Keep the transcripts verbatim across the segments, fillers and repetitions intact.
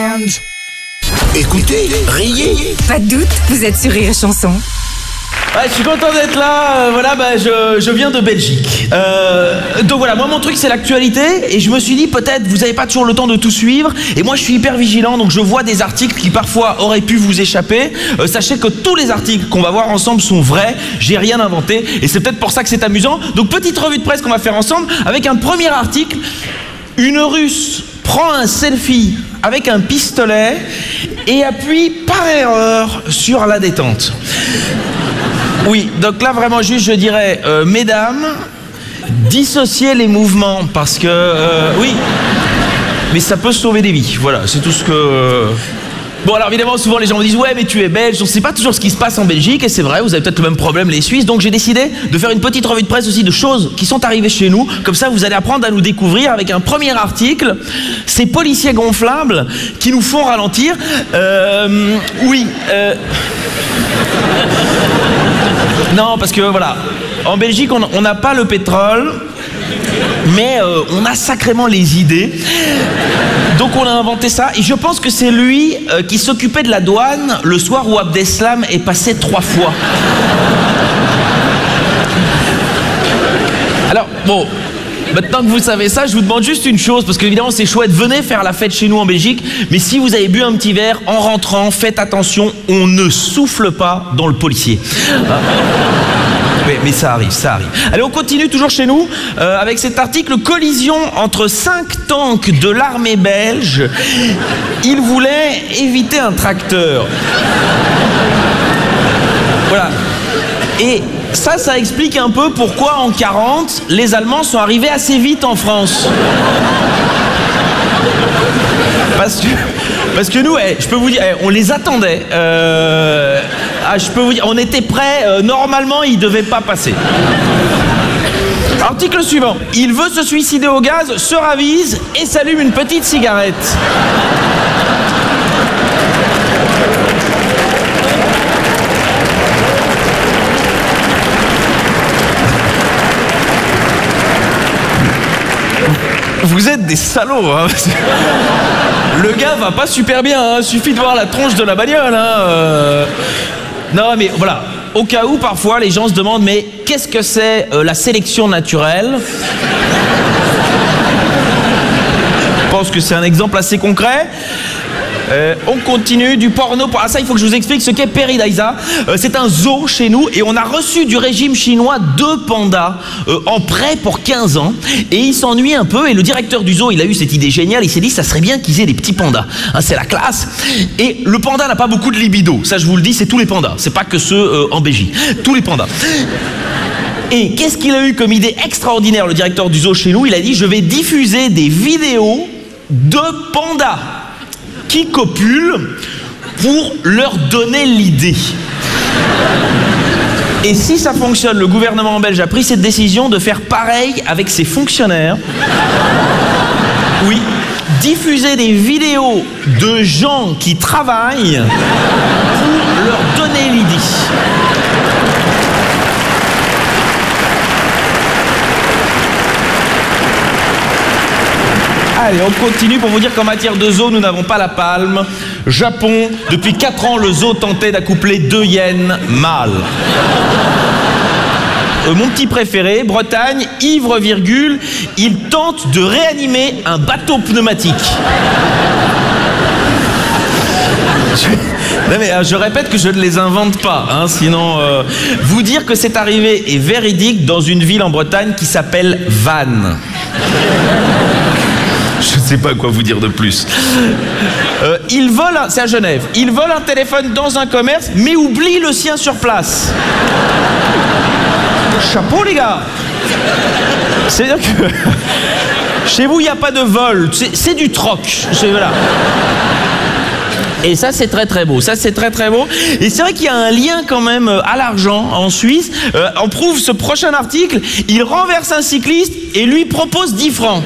Lounge. Écoutez, riez. Pas de doute, vous êtes sur Rire et Chanson. Ouais, je suis content d'être là, euh, voilà, bah, je, je viens de Belgique. Euh, donc voilà, moi mon truc c'est l'actualité, et je me suis dit peut-être vous n'avez pas toujours le temps de tout suivre, et moi je suis hyper vigilant, donc je vois des articles qui parfois auraient pu vous échapper. Euh, sachez que tous les articles qu'on va voir ensemble sont vrais, j'ai rien inventé, et c'est peut-être pour ça que c'est amusant. Donc petite revue de presse qu'on va faire ensemble, avec un premier article. Une Russe prend un selfie avec un pistolet et appuie par erreur sur la détente. Oui, donc là vraiment juste je dirais, euh, mesdames, dissociez les mouvements parce que, euh, oui, mais ça peut sauver des vies, voilà, c'est tout ce que... Euh... Bon alors évidemment souvent les gens me disent ouais mais tu es belge, on ne sait pas toujours ce qui se passe en Belgique, et c'est vrai, vous avez peut-être le même problème les Suisses, donc j'ai décidé de faire une petite revue de presse aussi de choses qui sont arrivées chez nous, comme ça vous allez apprendre à nous découvrir avec un premier article, ces policiers gonflables qui nous font ralentir. Euh, oui, euh... non parce que voilà, en Belgique on n'a pas le pétrole, mais euh, on a sacrément les idées. Donc on a inventé ça, et je pense que c'est lui euh, qui s'occupait de la douane le soir où Abdeslam est passé trois fois. Alors, bon, maintenant que vous savez ça, je vous demande juste une chose, parce qu'évidemment c'est chouette, venez faire la fête chez nous en Belgique, mais si vous avez bu un petit verre, en rentrant, faites attention, on ne souffle pas dans le policier. Mais, mais ça arrive, ça arrive. Allez, on continue toujours chez nous euh, avec cet article. Collision entre cinq tanks de l'armée belge. Ils voulaient éviter un tracteur. Voilà. Et ça, ça explique un peu pourquoi en quarante, les Allemands sont arrivés assez vite en France. Parce que, parce que nous, eh, je peux vous dire, eh, on les attendait. Euh, ah, je peux vous dire, on était prêts. Euh, normalement, ils ne devaient pas passer. Article suivant. Il veut se suicider au gaz, se ravise et s'allume une petite cigarette. Vous êtes des salauds, hein. Le gars va pas super bien, hein. Suffit de voir la tronche de la bagnole, hein. Euh... Non mais voilà, au cas où parfois les gens se demandent mais qu'est-ce que c'est euh, la sélection naturelle? Je pense que c'est un exemple assez concret. Euh, on continue du porno. Ah ça il faut que je vous explique ce qu'est Peridaisa. Euh, c'est un zoo chez nous et on a reçu du régime chinois deux pandas euh, en prêt pour quinze ans, et il s'ennuie un peu, et le directeur du zoo il a eu cette idée géniale, il s'est dit ça serait bien qu'ils aient des petits pandas, hein, c'est la classe. Et le panda n'a pas beaucoup de libido, ça je vous le dis, c'est tous les pandas, c'est pas que ceux euh, en Belgique, tous les pandas. Et qu'est-ce qu'il a eu comme idée extraordinaire le directeur du zoo chez nous? Il a dit je vais diffuser des vidéos de pandas qui copulent pour leur donner l'idée. Et si ça fonctionne, le gouvernement belge a pris cette décision de faire pareil avec ses fonctionnaires. Oui, diffuser des vidéos de gens qui travaillent pour leur donner l'idée. Allez, on continue pour vous dire qu'en matière de zoo, nous n'avons pas la palme. Japon, depuis quatre ans, le zoo tentait d'accoupler deux hyènes mâles. Euh, mon petit préféré, Bretagne, ivre virgule, il tente de réanimer un bateau pneumatique. Je... Non mais euh, je répète que je ne les invente pas, hein, sinon euh, vous dire que c'est arrivé est véridique dans une ville en Bretagne qui s'appelle Vannes. Je ne sais pas quoi vous dire de plus. Euh, il vole, un... c'est à Genève, il vole un téléphone dans un commerce, mais oublie le sien sur place. Chapeau les gars. C'est-à-dire que chez vous il n'y a pas de vol, c'est du troc. Voilà. Et ça c'est très très beau, ça c'est très très beau. Et c'est vrai qu'il y a un lien quand même à l'argent en Suisse. Euh, en prouve ce prochain article, il renverse un cycliste et lui propose dix francs.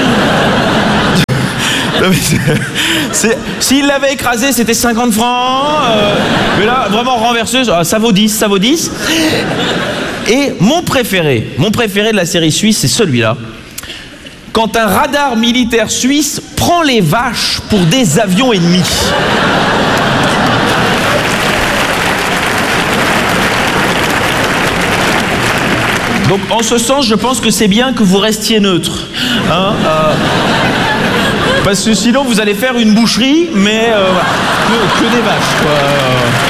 S'il l'avait écrasé, c'était cinquante francs. Euh, mais là, vraiment renversé, ça vaut dix, ça vaut dix. Et mon préféré, mon préféré de la série suisse, c'est celui-là. quand un radar militaire suisse prend les vaches pour des avions ennemis. Donc en ce sens, je pense que c'est bien que vous restiez neutre. Hein, euh, parce que sinon, vous allez faire une boucherie, mais euh, que, que des vaches, quoi.